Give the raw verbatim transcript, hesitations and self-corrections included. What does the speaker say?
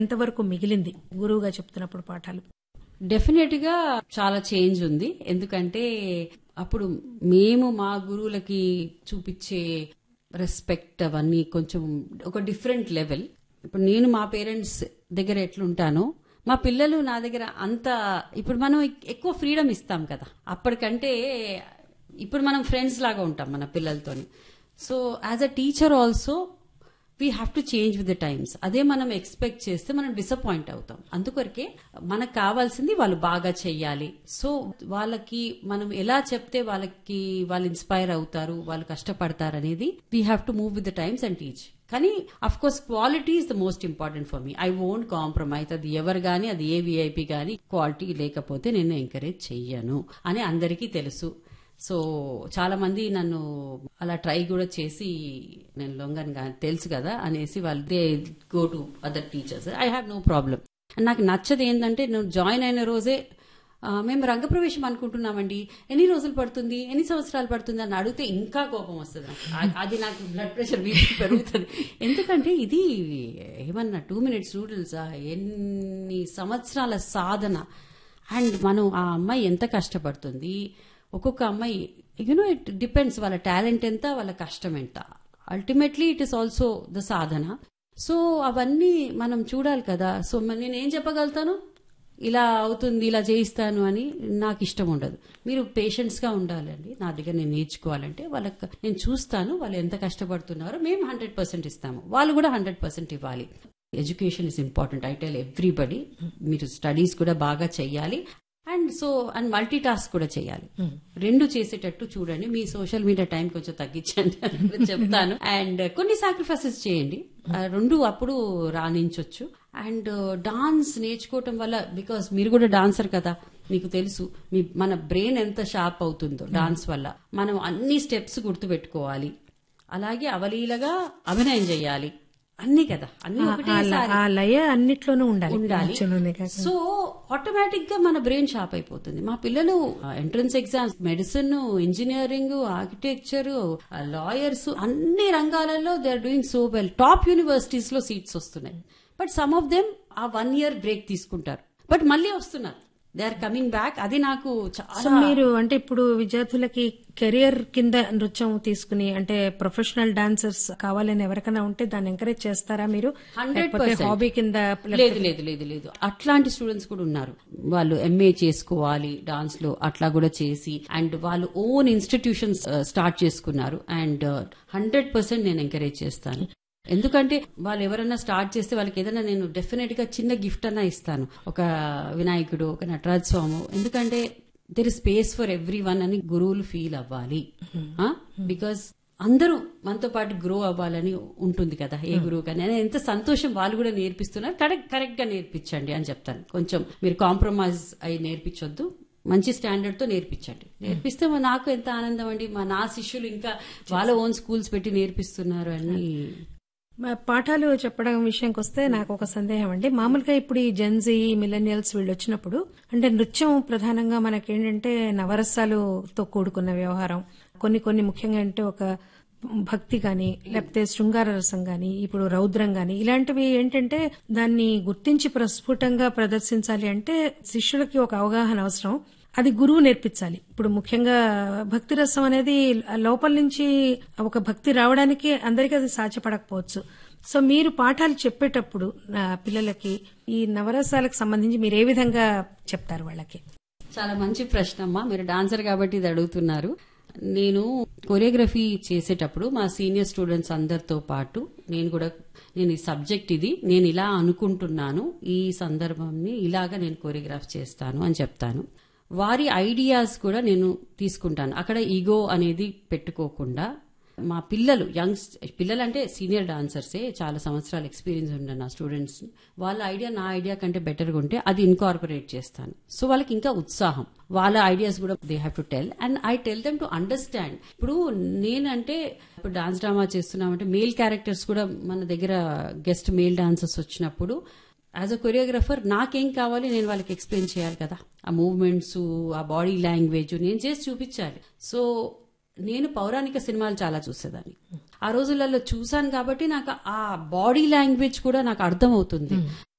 ఎంతవరకు మిగిలింది గురువుగా చెప్తున్నప్పుడు పాఠాలు? డెఫినెట్ గా చాలా చేంజ్ ఉంది. ఎందుకంటే అప్పుడు మేము మా గురువులకి చూపించే రెస్పెక్ట్ అవన్నీ కొంచెం ఒక డిఫరెంట్ లెవెల్. ఇప్పుడు నేను మా పేరెంట్స్ దగ్గర ఎట్లుంటానో మా పిల్లలు నా దగ్గర అంత. ఇప్పుడు మనం ఎక్కువ ఫ్రీడమ్ ఇస్తాం కదా, అప్పటికంటే ఇప్పుడు మనం ఫ్రెండ్స్ లాగా ఉంటాం మన పిల్లలతోని. So as a teacher also we have to change with the times. అదే మనం ఎక్స్పెక్ట్ చేస్తే మనం డిసప్పాయింట్ అవుతాం. అందుకొరకే మనకు కావాల్సింది వాళ్ళు బాగా చెయ్యాలి. సో వాళ్ళకి మనం ఎలా చెప్తే వాళ్ళకి వాళ్ళు ఇన్స్పైర్ అవుతారు, వాళ్ళు కష్టపడతారు అనేది we have to move with the times and teach. కానీ of course quality is the most important for me. I won't compromise. అది ఎవరు గానీ, అది ఏ విఐపి గానీ, క్వాలిటీ లేకపోతే నేను ఎంకరేజ్ చెయ్యను అని అందరికీ తెలుసు. సో చాలా మంది నన్ను అలా ట్రై కూడా చేసి నేను లొంగను తెలుసు కదా అనేసి వాళ్ళు they go to other teachers. I have no problem. నాకు నచ్చదు ఏంటంటే, నువ్వు జాయిన్ అయిన రోజే మేము రంగప్రవేశం అనుకుంటున్నామండి, ఎన్ని రోజులు పడుతుంది, ఎన్ని సంవత్సరాలు పడుతుంది అని అడిగితే ఇంకా కోపం వస్తుంది నాకు. అది నాకు బ్లడ్ ప్రెషర్ బీపీ పెరుగుతుంది. ఎందుకంటే ఇది ఏమన్నా టూ మినిట్స్ నూడిల్స్, ఎన్ని సంవత్సరాల సాధన. అండ్ మనం ఆ అమ్మాయి ఎంత కష్టపడుతుంది, ఒక్కొక్క అమ్మాయి యూనో ఇట్ డిపెండ్స్ వాళ్ళ టాలెంట్ ఎంత, వాళ్ళ కష్టం ఎంత. Ultimately it is also the Sadhana. So అవన్నీ మనం చూడాలి కదా. సో నేను ఏం చెప్పగలుగుతాను, ఇలా అవుతుంది ఇలా చేయిస్తాను అని నాకు ఇష్టం ఉండదు. మీరు పేషెన్స్ గా ఉండాలండి. నా దగ్గర నేను నేర్చుకోవాలంటే వాళ్ళకి నేను చూస్తాను వాళ్ళు ఎంత కష్టపడుతున్నారో. మేము హండ్రెడ్ పర్సెంట్ ఇస్తాము, వాళ్ళు కూడా హండ్రెడ్ పర్సెంట్ ఇవ్వాలి. Education is important. I tell everybody, మీరు స్టడీస్ కూడా బాగా చెయ్యాలి. And so and multi task కూడా చేయాలి. రెండు చేసేటట్టు చూడండి. మీ సోషల్ మీడియా టైం కొంచెం తగ్గించండి అని చెప్తాను. అండ్ కొన్ని సాక్రిఫైసెస్ చేయండి, రెండు అప్పుడు రాణించవచ్చు. అండ్ డాన్స్ నేర్చుకోవటం వల్ల, బికాస్ మీరు కూడా డాన్సర్ కదా, మీకు తెలుసు మీ మన బ్రెయిన్ ఎంత షార్ప్ అవుతుందో డాన్స్ వల్ల. మనం అన్ని స్టెప్స్ గుర్తుపెట్టుకోవాలి, అలాగే అవలీలగా అభినయం చేయాలి, అన్ని కదా, అన్ని ఒకటేసారి ఆ లయ అన్నిట్లోనూ ఉండాలి ఉండాలి. సో ఆటోమేటిక్ గా మన బ్రెయిన్ షార్ప్ అయిపోతుంది. మా పిల్లలు entrance exams, medicine, engineering, architecture, lawyers, అన్ని రంగాలలో they are doing so well. Top universities లో సీట్స్ వస్తున్నాయి. బట్ సమ్ ఆఫ్ దెమ్ ఆ వన్ ఇయర్ బ్రేక్ తీసుకుంటారు, బట్ మళ్ళీ వస్తున్నారు. They are coming back. అది నాకు చాలా. మీరు అంటే ఇప్పుడు విద్యార్థులకి కెరియర్ కింద నృత్యం తీసుకుని అంటే ప్రొఫెషనల్ డాన్సర్స్ కావాలని ఎవరికైనా ఉంటే దాన్ని ఎంకరేజ్ చేస్తారా మీరు? హండ్రెడ్ పర్సెంట్ హాబీ కింద? లేదు లేదు లేదు లేదు అట్లాంటి స్టూడెంట్స్ కూడా ఉన్నారు. వాళ్ళు ఎంఏ చేసుకోవాలి డాన్స్ లో, అట్లా కూడా చేసి అండ్ వాళ్ళు ఓన్ ఇన్స్టిట్యూషన్స్ స్టార్ట్ చేసుకున్నారు. అండ్ హండ్రెడ్ పర్సెంట్ నేను ఎంకరేజ్ చేస్తాను. ఎందుకంటే వాళ్ళు ఎవరైనా స్టార్ట్ చేస్తే వాళ్ళకి ఏదైనా నేను డెఫినెట్ గా చిన్న గిఫ్ట్ అన్నా ఇస్తాను, ఒక వినాయకుడు, ఒక నటరాజ స్వామి. ఎందుకంటే there is space for every one అని గురువులు ఫీల్ అవ్వాలి. బికాస్ అందరూ మనతో పాటు గ్రో అవ్వాలని ఉంటుంది కదా ఏ గురువు కానీ. ఎంత సంతోషం, వాళ్ళు కూడా నేర్పిస్తున్నారు. కరెక్ట్ కరెక్ట్ గా నేర్పించండి అని చెప్తాను. కొంచెం మీరు కాంప్రమైజ్ అయి నేర్పించొద్దు, మంచి స్టాండర్డ్ తో నేర్పించండి. నేర్పిస్తే నాకు ఎంత ఆనందం అండి. మా నా శిష్యులు ఇంకా వాళ్ళ ఓన్ స్కూల్స్ పెట్టి నేర్పిస్తున్నారు అని. పాఠాలు చెప్పడం విషయానికి వస్తే నాకు ఒక సందేహం అండి. మామూలుగా ఇప్పుడు ఈ జెన్జీ మిలెనియల్స్ వీళ్ళు వచ్చినప్పుడు అంటే నృత్యం ప్రధానంగా మనకేంటంటే నవరసాలతో కూడుకున్న వ్యవహారం. కొన్ని కొన్ని ముఖ్యంగా అంటే ఒక భక్తి గాని, లేకపోతే శృంగార రసం గాని, ఇప్పుడు రౌద్రం గాని, ఇలాంటివి ఏంటంటే దాన్ని గుర్తించి ప్రస్ఫుటంగా ప్రదర్శించాలి అంటే శిష్యులకి ఒక అవగాహన అవసరం. అది గురువు నేర్పించాలి. ఇప్పుడు ముఖ్యంగా భక్తి రసం అనేది లోపల నుంచి ఒక భక్తి రావడానికి అందరికీ అది సాధ్యపడకపోవచ్చు. సో మీరు పాఠాలు చెప్పేటప్పుడు పిల్లలకి ఈ నవరసాలకు సంబంధించి మీరు ఏ విధంగా చెప్తారు వాళ్ళకి? చాలా మంచి ప్రశ్న అమ్మా. మీరు డాన్సర్ కాబట్టి ఇది అడుగుతున్నారు. నేను కొరియోగ్రఫీ చేసేటప్పుడు మా సీనియర్ స్టూడెంట్స్ అందరితో పాటు నేను కూడా నేను ఈ సబ్జెక్ట్ ఇది నేను ఇలా అనుకుంటున్నాను, ఈ సందర్భంని ఇలాగా నేను కొరియోగ్రాఫ్ చేస్తాను అని చెప్తాను. వారి ఐడియాస్ కూడా నేను తీసుకుంటాను. అక్కడ ఈగో అనేది పెట్టుకోకుండా మా పిల్లలు యంగ్స్ పిల్లలు అంటే సీనియర్ డాన్సర్సే, చాలా సంవత్సరాల ఎక్స్పీరియన్స్ ఉన్న నా స్టూడెంట్స్, వాళ్ళ ఐడియా నా ఐడియా కంటే బెటర్గా ఉంటే అది ఇన్కార్పొరేట్ చేస్తాను. సో వాళ్ళకి ఇంకా ఉత్సాహం, వాళ్ళ ఐడియాస్ కూడా they have to tell and I tell them to understand. ఇప్పుడు నేనంటే ఇప్పుడు డాన్స్ డ్రామా చేస్తున్నామంటే మేల్ క్యారెక్టర్స్ కూడా మన దగ్గర గెస్ట్ మేల్ డాన్సర్స్ వచ్చినప్పుడు యాజ్ అ కొరియోగ్రఫర్ నాకేం కావాలి నేను వాళ్ళకి ఎక్స్ప్లెయిన్ చేయాలి కదా. ఆ మూవ్మెంట్స్, ఆ బాడీ లాంగ్వేజ్ నేను చేసి చూపించాలి. సో నేను పౌరాణిక సినిమాలు చాలా చూసేదాన్ని. ఆ రోజులలో చూశాను కాబట్టి నాకు ఆ బాడీ లాంగ్వేజ్ కూడా నాకు అర్థం అవుతుంది.